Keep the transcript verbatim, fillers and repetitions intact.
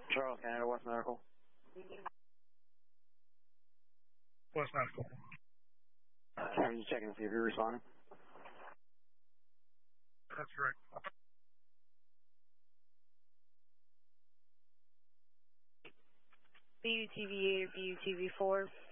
Charles, Canada, West Medical. West Medical. I'm just checking to see if you're responding. That's correct. B U T V eight or B U T V four.